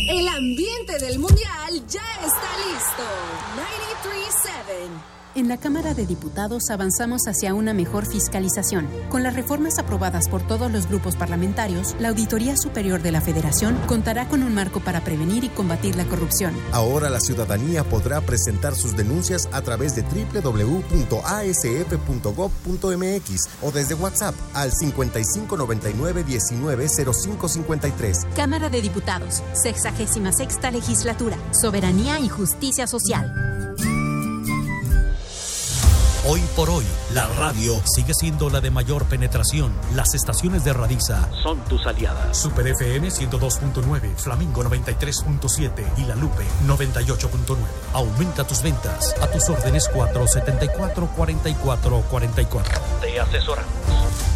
El ambiente del Mundial ya está listo. 93.7. En la Cámara de Diputados avanzamos hacia una mejor fiscalización. Con las reformas aprobadas por todos los grupos parlamentarios, la Auditoría Superior de la Federación contará con un marco para prevenir y combatir la corrupción. Ahora la ciudadanía podrá presentar sus denuncias a través de www.asf.gov.mx o desde WhatsApp al 5599-190553. Cámara de Diputados, 66ª Legislatura, Soberanía y Justicia Social. Hoy por hoy, la radio sigue siendo la de mayor penetración. Las estaciones de Radisa son tus aliadas. Super FM 102.9, Flamingo 93.7 y La Lupe 98.9. Aumenta tus ventas. A tus órdenes 474-4444. Te asesoramos.